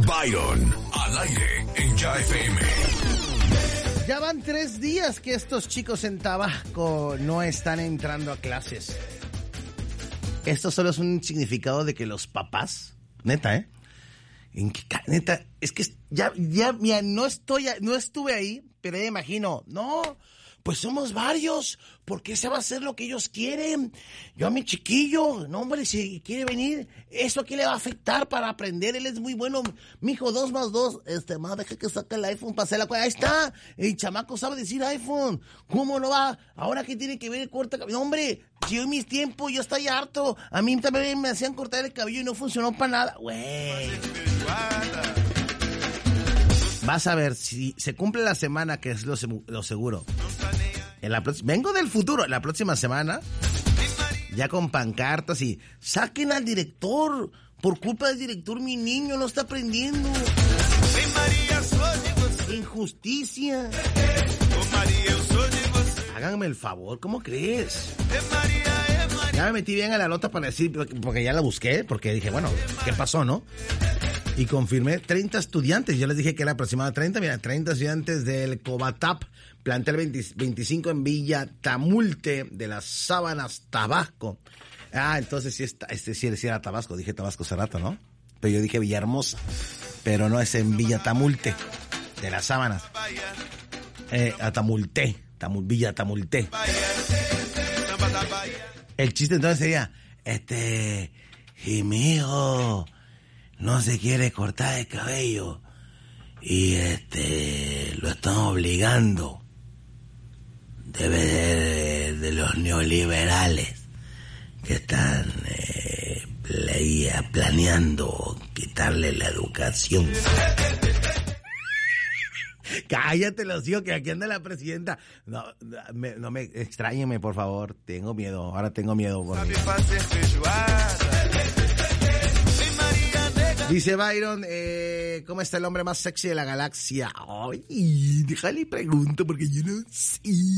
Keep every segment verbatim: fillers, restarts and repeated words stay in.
Byron, al aire en Ya F M. Ya van tres días que estos chicos en Tabasco no están entrando a clases. Esto solo es un significado de que los papás, neta, ¿eh? En que, neta, es que ya, ya, mira, no estoy, no estuve ahí, pero ya imagino, no, pues somos varios, ¿por qué se va a hacer lo que ellos quieren? Yo a mi chiquillo, no hombre, si quiere venir, ¿eso qué le va a afectar para aprender? Él es muy bueno, mijo, dos más dos, este, más deja que saque el iPhone para hacer la cuenta, ahí está, el chamaco sabe decir iPhone, ¿cómo no va? Ahora qué tiene que ver el corte, no hombre, si yo en mis tiempos, yo estoy harto, a mí también me hacían cortar el cabello y no funcionó para nada, güey. Vas a ver, si se cumple la semana, que es lo, lo seguro. En la vengo del futuro, la próxima semana, ya con pancartas y saquen al director. Por culpa del director, mi niño no está aprendiendo. Injusticia. Háganme el favor, ¿cómo crees? Ya me metí bien a la nota para decir, porque ya la busqué, porque dije, bueno, ¿qué pasó, no? Y confirmé treinta estudiantes, yo les dije que era aproximadamente treinta, mira, treinta estudiantes del Cobatap, plantel veinte, veinticinco en Villa Tamulte, de las Sábanas, Tabasco. Ah, entonces sí, está, este sí era Tabasco, dije Tabasco hace rato, ¿no? Pero yo dije Villahermosa, pero no es en Villa Tamulte, de las Sábanas. Eh, a Tamulte, Tamul, Villa Tamulte. El chiste entonces sería, este, y mi hijo no se quiere cortar el cabello y este lo están obligando. Debe de, de los neoliberales que están eh, planeando quitarle la educación. Cállate, los digo que aquí anda la presidenta. No, me, no me extrañenme, por favor. Tengo miedo. Ahora tengo miedo. Por mí. Dice Byron, eh, ¿cómo está el hombre más sexy de la galaxia? Ay, déjale y pregunto porque yo no sé.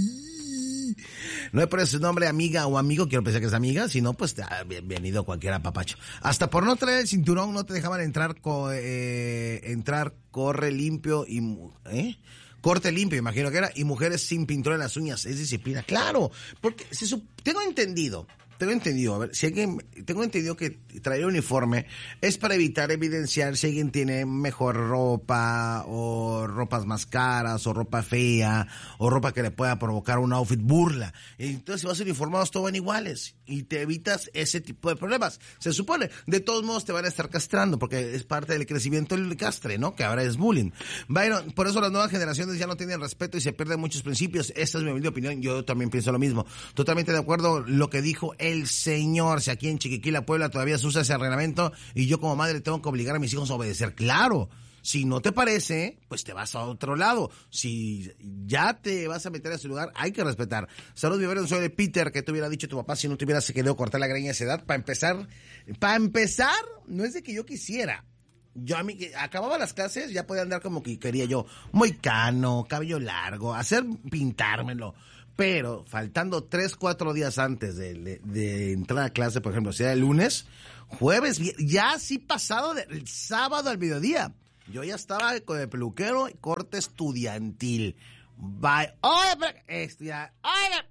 No es por eso nombre amiga o amigo, quiero pensar que es amiga, sino pues ah, bienvenido cualquier apapacho. Hasta por no traer el cinturón no te dejaban entrar, co, eh, entrar, corre limpio y... ¿eh? Corte limpio, imagino que era, y mujeres sin pintura en las uñas, es disciplina. Claro, porque se, tengo entendido... Tengo entendido, a ver, si alguien, tengo entendido que traer uniforme es para evitar evidenciar si alguien tiene mejor ropa, o ropas más caras, o ropa fea, o ropa que le pueda provocar un outfit burla. Entonces, si vas uniformados, todos van iguales, y te evitas ese tipo de problemas. Se supone, de todos modos te van a estar castrando, porque es parte del crecimiento del castre, ¿no? Que ahora es bullying. Byron, por eso las nuevas generaciones ya no tienen respeto y se pierden muchos principios. Esta es mi humilde opinión, yo también pienso lo mismo. Totalmente de acuerdo lo que dijo él. El señor, si aquí en Chiquiquila, Puebla, todavía se usa ese reglamento y yo como madre tengo que obligar a mis hijos a obedecer. Claro, si no te parece, pues te vas a otro lado. Si ya te vas a meter a ese lugar, hay que respetar. Saludos, Vivero, soy de Peter, que te hubiera dicho tu papá si no te hubieras querido cortar la greña a esa edad. Para empezar, para empezar, no es de que yo quisiera. Yo a mí, acababa las clases, ya podía andar como que quería yo, moicano, cabello largo, hacer, pintármelo. Pero faltando tres, cuatro días antes de, de, de entrar a clase, por ejemplo, si era el lunes, jueves, ya así pasado del sábado al mediodía, yo ya estaba con el peluquero y corte estudiantil. Bye. ¡Oye, estudiar! ¡Oye,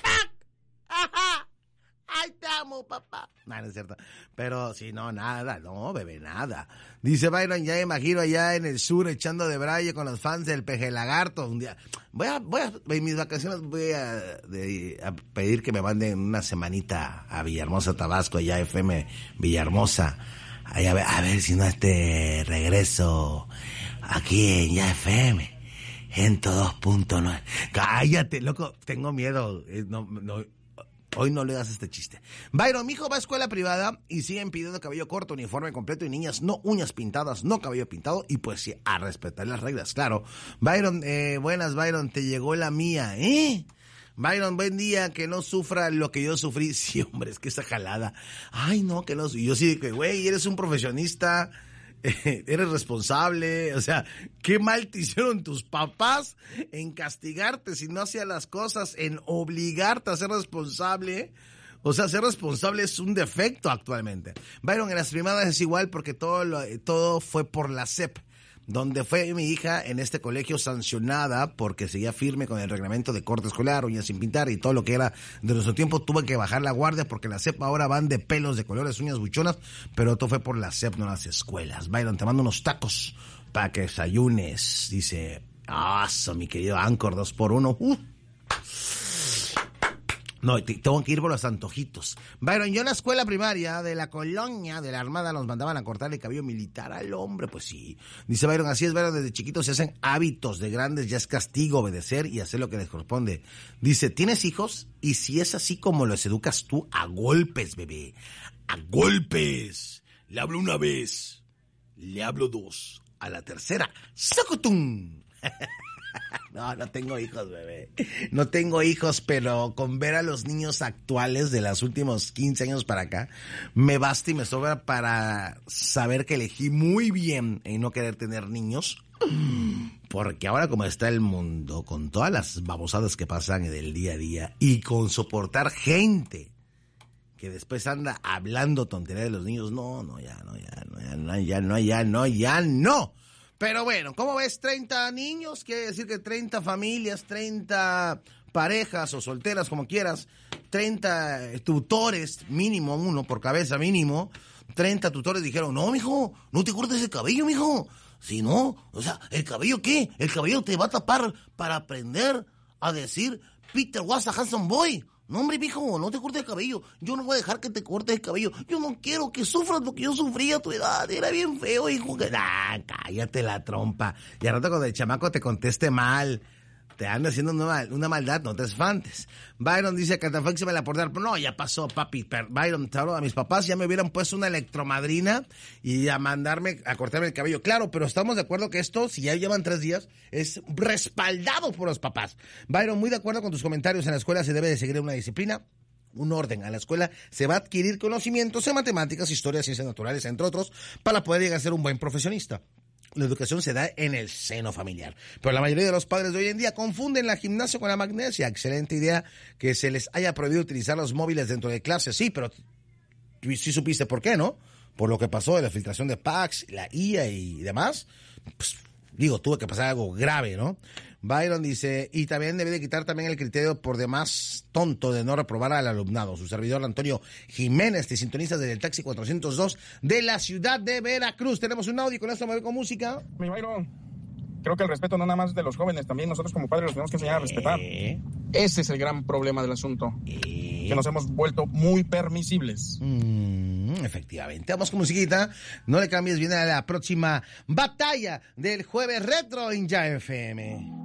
ajá! ¡Ay, te amo, papá! No, no es cierto. Pero si no, nada, no, bebé, nada. Dice Byron, ya me imagino allá en el sur echando de braille con los fans del Peje Lagarto. Un día, voy a, voy a, en mis vacaciones voy a, de, a pedir que me manden una semanita a Villahermosa, Tabasco, allá F M Villahermosa. Allá, a ver, a ver si no este regreso aquí en Ya F M. ciento dos punto nueve. Cállate, loco, tengo miedo. No, no. Hoy no le das este chiste. Byron, mi hijo va a escuela privada y siguen pidiendo cabello corto, uniforme completo y niñas no uñas pintadas, no cabello pintado y pues sí, a respetar las reglas, claro. Byron, eh, buenas Byron, te llegó la mía, ¿eh? Byron, buen día, que no sufra lo que yo sufrí. Sí, hombre, es que esa jalada. Ay, no, que no. Y yo sí, que güey, eres un profesionista. Eres responsable, o sea, qué mal te hicieron tus papás en castigarte si no hacías las cosas, en obligarte a ser responsable. O sea, ser responsable es un defecto actualmente. Byron, en las primadas es igual porque todo, lo, todo fue por la S E P, donde fue mi hija en este colegio sancionada porque seguía firme con el reglamento de corte escolar, uñas sin pintar y todo lo que era de nuestro tiempo. Tuve que bajar la guardia porque la S E P ahora van de pelos, de colores, uñas buchonas, pero todo fue por la S E P, no las escuelas. Byron, te mando unos tacos para que desayunes. Dice, ah, oh, mi querido Anchor, dos por uno. Uh. No, te, tengo que ir por los antojitos. Byron, yo en la escuela primaria de la colonia de la Armada nos mandaban a cortar el cabello militar al hombre, pues sí. Dice Byron, así es, Byron, desde chiquitos se hacen hábitos, de grandes ya es castigo obedecer y hacer lo que les corresponde. Dice, ¿tienes hijos? Y si es así como los educas tú, a golpes, bebé. A golpes. Le hablo una vez, le hablo dos, a la tercera, ¡sacutum! No, no tengo hijos, bebé. No tengo hijos, pero con ver a los niños actuales de los últimos quince años para acá, me basta y me sobra para saber que elegí muy bien en no querer tener niños. Porque ahora como está el mundo, con todas las babosadas que pasan del día a día y con soportar gente que después anda hablando tontería de los niños, no, no, ya, no, ya, no, ya, no, ya, no, ya, no, ya, no. Pero bueno, ¿cómo ves? treinta niños, quiere decir que treinta familias, treinta parejas o solteras, como quieras, treinta tutores, mínimo uno por cabeza, mínimo, treinta tutores dijeron, no, mijo, no te cortes el cabello, mijo. Si no, o sea, ¿el cabello qué? El cabello te va a tapar para aprender a decir Peter was a handsome boy. No, hombre, mijo, no te cortes el cabello. Yo no voy a dejar que te cortes el cabello. Yo no quiero que sufras lo que yo sufría a tu edad. Era bien feo, hijo. Ah, cállate la trompa. Y al rato cuando el chamaco te conteste mal, te anda haciendo una, una maldad, no te espantes. Byron dice que Catafix se me la portar. No, ya pasó, papi. Byron, a mis papás ya me hubieran puesto una electromadrina y a mandarme a cortarme el cabello. Claro, pero estamos de acuerdo que esto, si ya llevan tres días, es respaldado por los papás. Byron, muy de acuerdo con tus comentarios. En la escuela se debe de seguir una disciplina, un orden. A la escuela se va a adquirir conocimientos en matemáticas, historia, ciencias naturales, entre otros, para poder llegar a ser un buen profesionista. La educación se da en el seno familiar. Pero la mayoría de los padres de hoy en día confunden la gimnasia con la magnesia. Excelente idea que se les haya prohibido utilizar los móviles dentro de clases. Sí, pero sí supiste por qué, ¿no? Por lo que pasó de la filtración de Pax, la I A y demás. Pues, digo, tuvo que pasar algo grave, ¿no? Byron dice, y también debe de quitar también el criterio por demás tonto de no reprobar al alumnado. Su servidor Antonio Jiménez, te sintoniza desde el taxi cuatrocientos dos de la ciudad de Veracruz. Tenemos un audio y con esto me voy con música. Mi Byron, creo que el respeto no nada más de los jóvenes, también nosotros como padres los tenemos que enseñar a respetar. ¿Eh? Ese es el gran problema del asunto, ¿Eh? que nos hemos vuelto muy permisibles. Mm, efectivamente. Vamos con musiquita. No le cambies, viene a la próxima batalla del jueves retro en Ya F M.